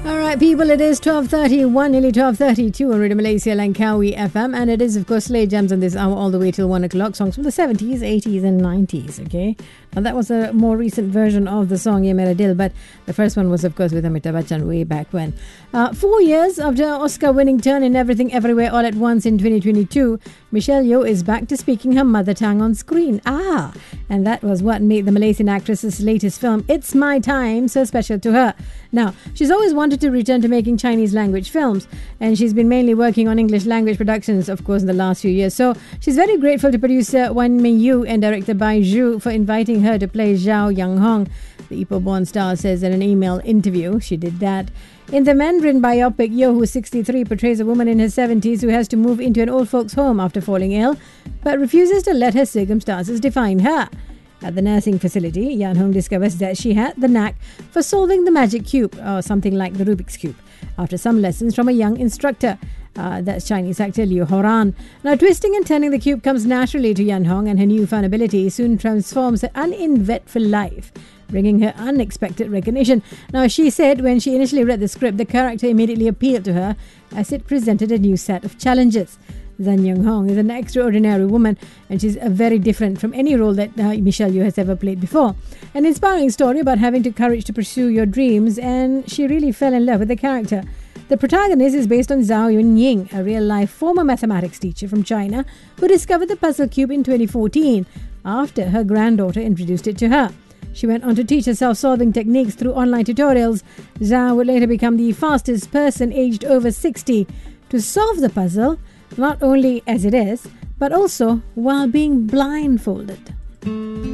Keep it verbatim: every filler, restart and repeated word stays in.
All right, people, it is twelve thirty-one, nearly twelve thirty-two on Radio Malaysia Langkawi F M. And it is, of course, Slay Gems on this hour all the way till one o'clock. Songs from the seventies, eighties and nineties, okay? Now, that was a more recent version of the song Ye Mera Dil, but the first one was, of course, with Amitabh Bachchan way back when. Uh, four years after Oscar-winning turn in Everything Everywhere All at Once in twenty twenty-two, Michelle Yeoh is back to speaking her mother tongue on screen. Ah! And that was what made the Malaysian actress's latest film, It's My Time, so special to her. Now, she's always wanted to return to making Chinese language films, and she's been mainly working on English language productions, of course, in the last few years. So she's very grateful to producer Wan Ming Yu and director Bai Zhu for inviting her to play Zhao Yang Hong. The Ipoh-born star says in an email interview she did that. In the Mandarin biopic, Yeoh, who's sixty-three, portrays a woman in her seventies who has to move into an old folks' home after falling ill, but refuses to let her circumstances define her. At the nursing facility, Yan Hong discovers that she had the knack for solving the magic cube, or something like the Rubik's Cube, after some lessons from a young instructor. Uh, that's Chinese actor Liu Horan. Now, twisting and turning the cube comes naturally to Yan Hong, and her newfound ability soon transforms her uneventful life, bringing her unexpected recognition. Now, she said when she initially read the script, the character immediately appealed to her as it presented a new set of challenges. Zhang Yang Hong is an extraordinary woman, and she's uh, very different from any role that uh, Michelle Yeoh has ever played before. An inspiring story about having the courage to pursue your dreams, and she really fell in love with the character. The protagonist is based on Zhao Yunying, a real-life former mathematics teacher from China who discovered the puzzle cube in twenty fourteen after her granddaughter introduced it to her. She went on to teach herself solving techniques through online tutorials. Zhao would later become the fastest person aged over sixty to solve the puzzle, not only as it is, but also while being blindfolded.